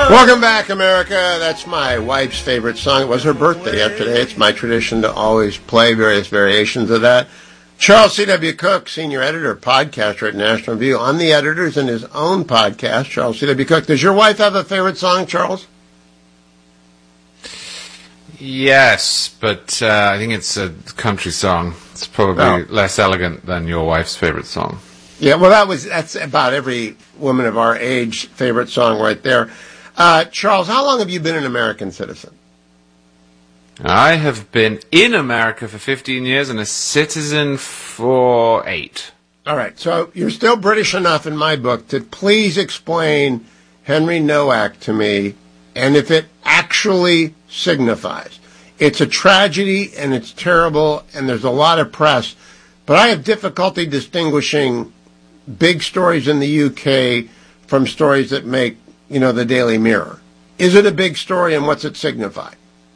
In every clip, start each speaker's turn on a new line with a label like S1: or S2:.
S1: Welcome back, America. That's my wife's favorite song. It was her birthday yesterday. It's my tradition to always play various variations of that. Charles C.W. Cook, senior editor, podcaster at National Review, on the editors in his own podcast, Charles C.W. Cook. Does your wife have a favorite song, Charles?
S2: Yes, but I think it's a country song. It's probably less elegant than your wife's favorite song.
S1: Yeah, well, that's about every woman of our age favorite song right there. Charles, how long have you been an American citizen?
S2: I have been in America for 15 years and a citizen for 8.
S1: All right, so you're still British enough in my book to please explain Henry Nowak to me, and if it actually signifies. It's a tragedy, and it's terrible, and there's a lot of press, but I have difficulty distinguishing big stories in the UK from stories that make, the Daily Mirror. Is it a big story, and what's it signify?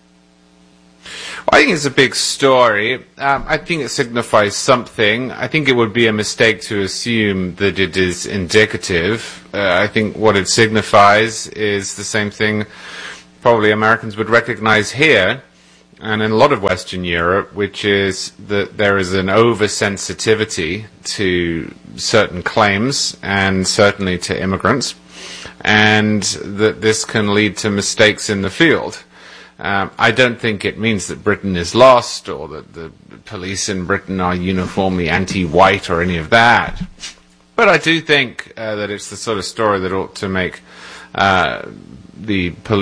S2: I think it's a big story. I think it signifies something. I think it would be a mistake to assume that it is indicative. I think what it signifies is the same thing probably Americans would recognize here and in a lot of Western Europe, which is that there is an oversensitivity to certain claims and certainly to immigrants, and that this can lead to mistakes in the field. I don't think it means that Britain is lost or that the police in Britain are uniformly anti-white or any of that. But I do think that it's the sort of story that ought to make the police